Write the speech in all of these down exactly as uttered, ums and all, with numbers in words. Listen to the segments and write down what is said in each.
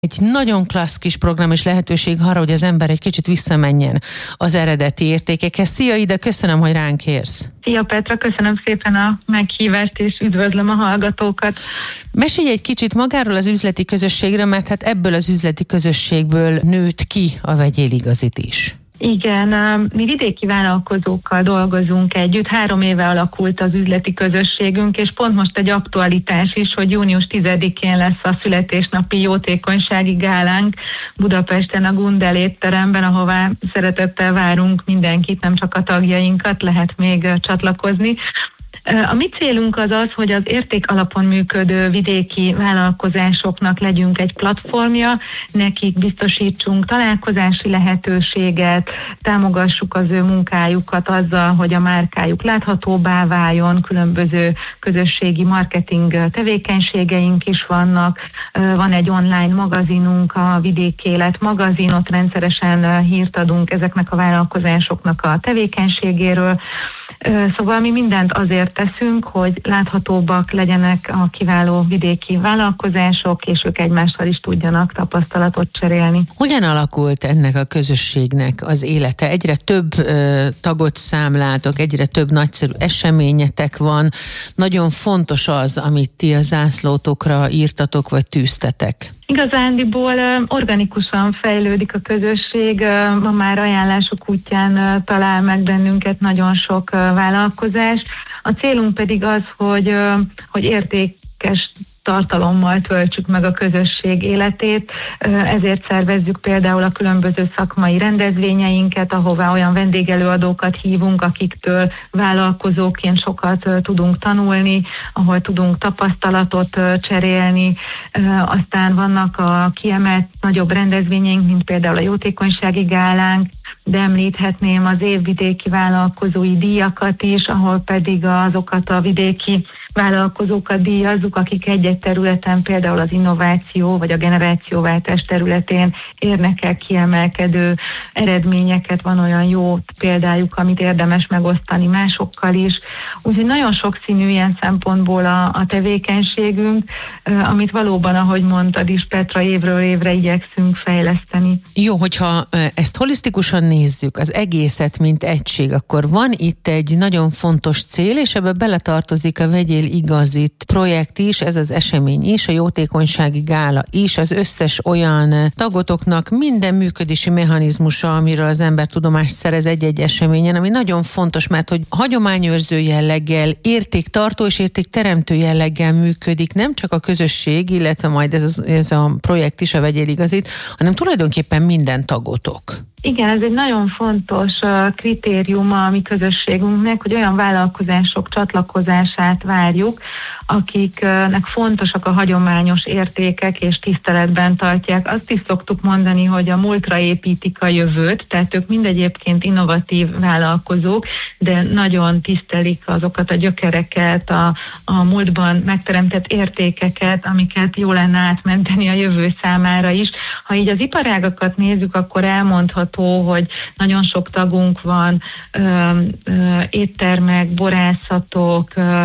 Egy nagyon klassz kis program és lehetőség arra, hogy az ember egy kicsit visszamenjen az eredeti értékekhez. Szia Ida, köszönöm, hogy ránk érsz. Szia Petra, köszönöm szépen a meghívást, és üdvözlöm a hallgatókat. Mesélj egy kicsit magáról az üzleti közösségről, mert hát ebből az üzleti közösségből nőtt ki a Vegyél Igazit is. Igen, mi vidéki vállalkozókkal dolgozunk együtt, három éve alakult az üzleti közösségünk, és pont most egy aktualitás is, hogy június tizedikén lesz a születésnapi jótékonysági gálánk Budapesten a Gundel étteremben, ahová szeretettel várunk mindenkit, nem csak a tagjainkat, lehet még csatlakozni. A mi célunk az az, hogy az érték alapon működő vidéki vállalkozásoknak legyünk egy platformja, nekik biztosítsunk találkozási lehetőséget, támogassuk az ő munkájukat azzal, hogy a márkájuk láthatóbbá váljon, különböző közösségi marketing tevékenységeink is vannak, van egy online magazinunk, a Vidék Élet magazin, ott rendszeresen hírt adunk ezeknek a vállalkozásoknak a tevékenységéről. Szóval mi mindent azért teszünk, hogy láthatóbbak legyenek a kiváló vidéki vállalkozások, és ők egymással is tudjanak tapasztalatot cserélni. Hogyan alakult ennek a közösségnek az élete? Egyre több ö, tagot számlátok, egyre több nagyszerű eseményetek van. Nagyon fontos az, amit ti a zászlótokra írtatok, vagy tűztetek. Igazándiból organikusan fejlődik a közösség, ma már ajánlások útján talál meg bennünket nagyon sok vállalkozás. A célunk pedig az, hogy, hogy értékes tartalommal töltsük meg a közösség életét, ezért szervezzük például a különböző szakmai rendezvényeinket, ahová olyan vendégelőadókat hívunk, akiktől vállalkozóként sokat tudunk tanulni, ahol tudunk tapasztalatot cserélni. Aztán vannak a kiemelt nagyobb rendezvényeink, mint például a jótékonysági gálánk, de említhetném az évvidéki vállalkozói díjakat is, ahol pedig azokat a vidéki vállalkozókat díjazzuk, akik egy-egy területen, például az innováció vagy a generációváltás területén érnek el kiemelkedő eredményeket, van olyan jó példájuk, amit érdemes megosztani másokkal is. Úgyhogy nagyon sokszínű ilyen szempontból a, a tevékenységünk, amit valóban, ahogy mondtad is, Petra, évről évre igyekszünk fejleszteni. Jó, hogyha ezt holisztikusan nézzük, az egészet, mint egység, akkor van itt egy nagyon fontos cél, és ebbe beletartozik a Vegyél Igazit projekt is, ez az esemény is, a jótékonysági gála is, az összes olyan tagotoknak minden működési mechanizmusa, amiről az ember tudomást szerez egy-egy eseményen, ami nagyon fontos, mert hogy hagyományőrző jelleggel, értéktartó és értékteremtő jelleggel működik, nem csak a közösség, illetve majd ez, ez a projekt is, a Vegyél Igazit, hanem tulajdonképpen minden tagotok. Igen, ez egy nagyon fontos kritériuma a mi közösségünknek, hogy olyan vállalkozások csatlakozását várjuk, akiknek fontosak a hagyományos értékek és tiszteletben tartják. Azt is szoktuk mondani, hogy a múltra építik a jövőt, tehát ők mindegyébként innovatív vállalkozók, de nagyon tisztelik azokat a gyökereket, a, a múltban megteremtett értékeket, amiket jó lenne átmenteni a jövő számára is. Ha így az iparágakat nézzük, akkor elmondható, hogy nagyon sok tagunk van, ö, ö, éttermek, borászatok, ö,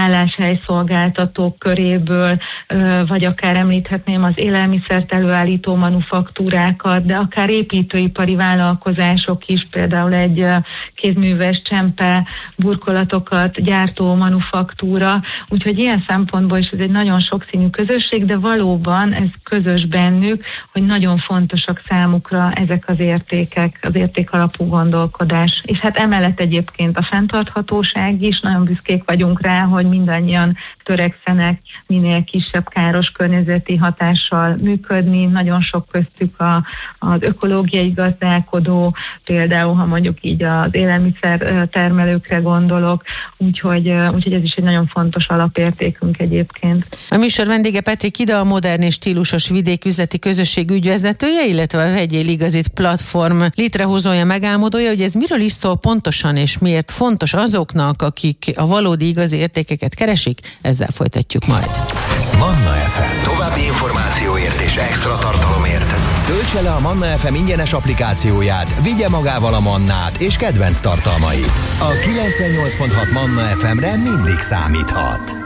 szálláshelyszolgáltatók köréből, vagy akár említhetném az élelmiszert előállító manufaktúrákat, de akár építőipari vállalkozások is, például egy kézműves csempe burkolatokat gyártó manufaktúra, úgyhogy ilyen szempontból is ez egy nagyon sokszínű közösség, de valóban ez közös bennük, hogy nagyon fontosak számukra ezek az értékek, az értékalapú gondolkodás. És hát emellett egyébként a fenntarthatóság is, nagyon büszkék vagyunk rá, hogy mindannyian törekszenek minél kisebb káros környezeti hatással működni. Nagyon sok köztük a, az ökológiai gazdálkodó, például, ha mondjuk így az élelmiszer termelőkre gondolok, úgyhogy, úgyhogy ez is egy nagyon fontos alapértékünk egyébként. A műsor vendége Petrik Ida, a modern és stílusos vidéküzleti közösség ügyvezetője, illetve a Vegyél Igazit platform létrehozója, megálmodója, hogy ez miről is szól pontosan, és miért fontos azoknak, akik a valódi igazi értékeket keresik, ezzel folytatjuk majd. Manna ef em. További információért és extra tartalomért töltse le a Manna ef em ingyenes applikációját, vigye magával a Mannát és kedvenc tartalmait. A kilencvennyolc pont hat Manna ef emre mindig számíthat.